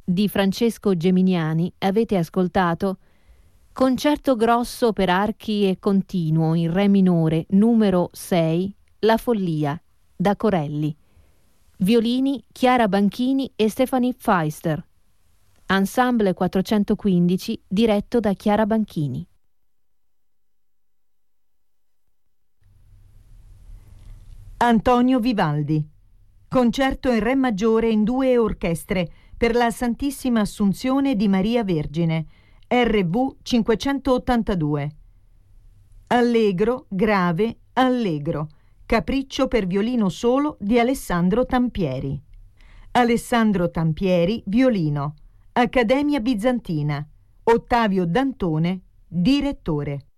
di Francesco Geminiani avete ascoltato Concerto grosso per archi e continuo in re minore numero 6, La follia, da Corelli. Violini Chiara Banchini e Stephanie Pfeister. Ensemble 415 diretto da Chiara Banchini. Antonio Vivaldi. Concerto in re maggiore in 2 orchestre per la Santissima Assunzione di Maria Vergine, RV 582. Allegro, grave, allegro. Capriccio per violino solo di Alessandro Tampieri. Alessandro Tampieri, violino. Accademia Bizantina. Ottavio Dantone, direttore.